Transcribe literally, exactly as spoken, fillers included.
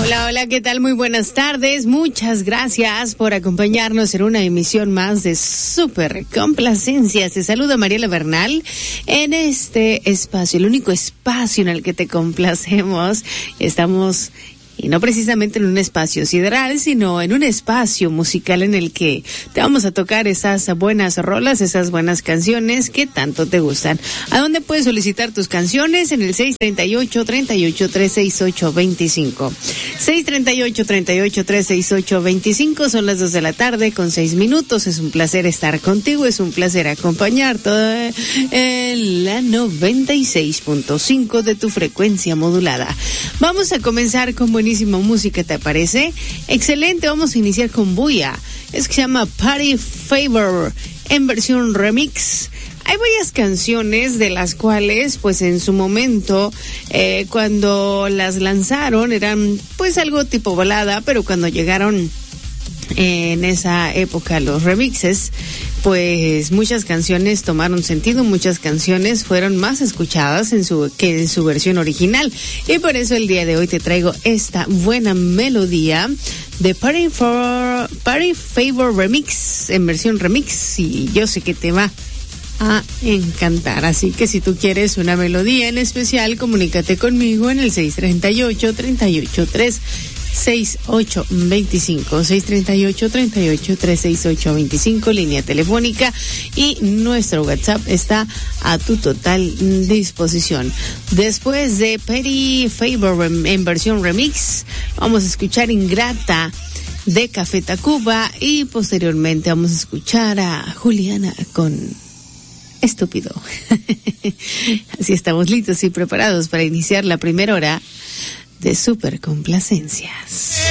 Hola, hola, ¿qué tal? Muy buenas tardes. Muchas gracias por acompañarnos en una emisión más de Super Complacencias. Te saluda Mariela Bernal en este espacio, el único espacio en el que te complacemos. Estamos... Y no precisamente en un espacio sideral, sino en un espacio musical en el que te vamos a tocar esas buenas rolas, esas buenas canciones que tanto te gustan. ¿A dónde puedes solicitar tus canciones? En el seis treinta y ocho, treinta y ocho, trescientos sesenta y ocho, veinticinco. seis treinta y ocho, treinta y ocho, trescientos sesenta y ocho, veinticinco. Son las dos de la tarde con seis minutos. Es un placer estar contigo, es un placer acompañarte en la noventa y seis punto cinco de tu frecuencia modulada. Vamos a comenzar con buenísima música, ¿te parece? Excelente, vamos a iniciar con Buya. Es que se llama Party Favor en versión remix. Hay varias canciones de las cuales, pues en su momento, eh, cuando las lanzaron, eran pues algo tipo balada, pero cuando llegaron en esa época los remixes, pues muchas canciones tomaron sentido, muchas canciones fueron más escuchadas en su que en su versión original, y por eso el día de hoy te traigo esta buena melodía de Party for Party Favor Remix en versión remix, y yo sé que te va a encantar. Así que si tú quieres una melodía en especial, comunícate conmigo en el seis treinta y ocho, treinta y ocho, tres seis ocho veinticinco, seis treinta y ocho, treinta y ocho, tres sesenta y ocho veinticinco, línea telefónica, y nuestro WhatsApp está a tu total disposición. Después de Party Favor en versión remix, vamos a escuchar Ingrata de Café Tacuba, y posteriormente vamos a escuchar a Juliana con Estúpido. Así estamos listos y preparados para iniciar la primera hora de Super Complacencias.